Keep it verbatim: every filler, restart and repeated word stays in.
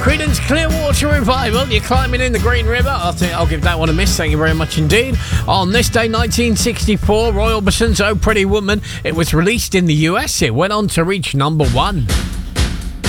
Creedence Clearwater Revival, You're Climbing in the Green River. I think I'll give that one a miss. Thank you very much indeed. On this day, nineteen sixty-four, Roy Orbison's Oh Pretty Woman. It was released in the U S. It went on to reach number one.